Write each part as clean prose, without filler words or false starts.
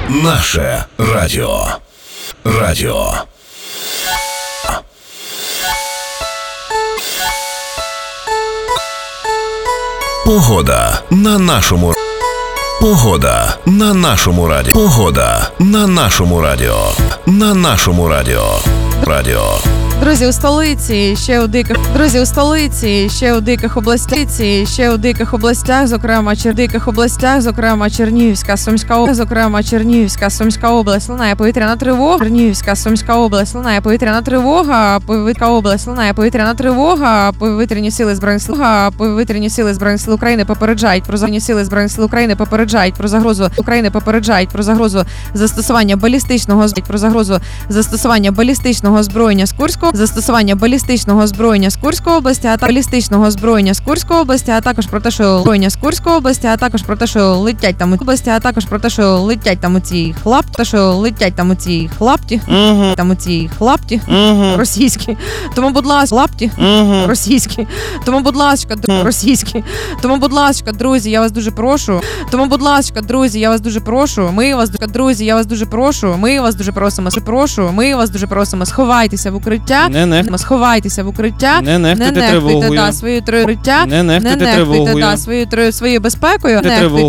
Наше радіо. Радіо. Погода на нашому. Погода на нашому радіо. Погода на нашому радіо. На нашому радіо. Радіо. Друзі, у столиці, ще у диких областях, зокрема Чернігівська, Сумська область, лунає повітряна тривога, повітряні сили збройних сил України попереджають про загрозу застосування балістичного озброєння з Курської області, а також про те, що летять там у цій хлапті, російські. Тому, будь ласка, друзі, я вас дуже прошу. Ми вас дуже просимо. Сховайтеся в укриття. Сховайтеся в укриття. Не нехтуйте своєю безпекою.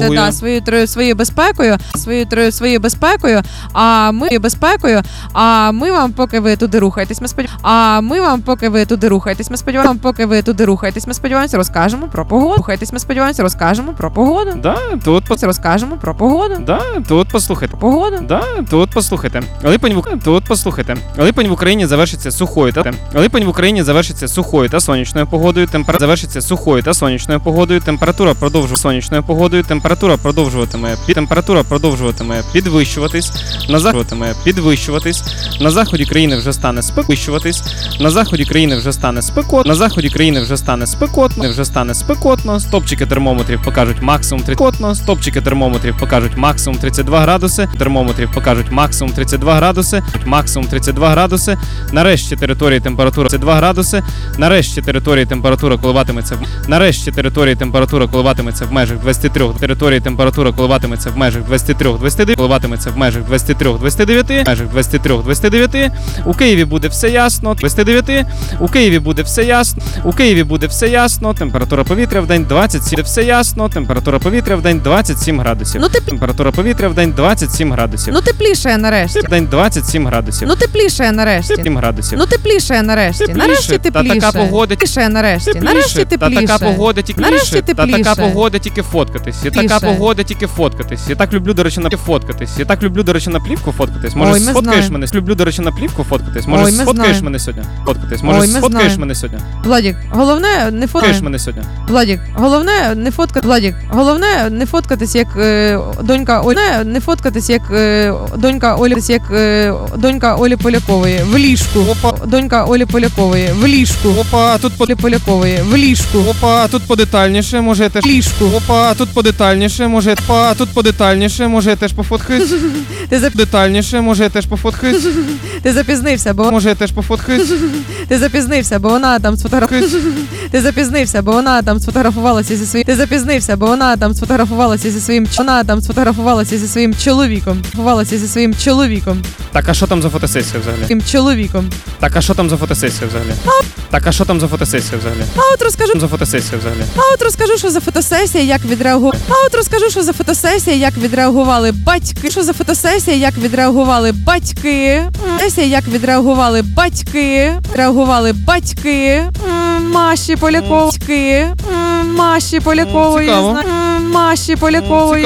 Своєю безпекою. А ми вам, поки ви туди рухаєтесь, ми сподіваємося, розкажемо про погоду. Послухайте. Липень в Україні завершиться сухою та сонячною погодою. Температура продовжуватиме підвищуватись. На заході країни вже стане спекотно. Стопчики термометрів покажуть максимум 32 градуси. Нарешті території температура коливатиметься в межах 23-29. У Києві буде все ясно. Температура повітря в день 27 градусів. Ну тепліше нарешті. В день 27 градусів. Нарешті тепліше. Та така погода тільки фоткатись. Я так люблю, до речі, на плівку фоткатись. Може, сфоткаєш мене? Люблю, до речі, на плівку фоткатись. Може, сфоткаєш мене сьогодні? Владік, головне не фоткаєш мене сьогодні. Владік, головне не фоткатись, як донька Олі Полякової в ліжку. Опа, а тут подетальніше, може теж може теж пофоткаєш. Ти запізнився, бо вона там сфотографувалася зі своїм чоловіком. Так, а що там за фотосесія взагалі? А от розкажу, що за фотосесія, як відреагували батьки Маші Полякової,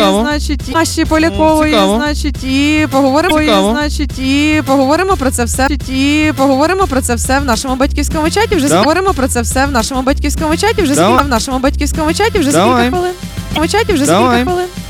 значить, і поговоримо про це все в нашому батьківському чаті. Вже скільки хвилин.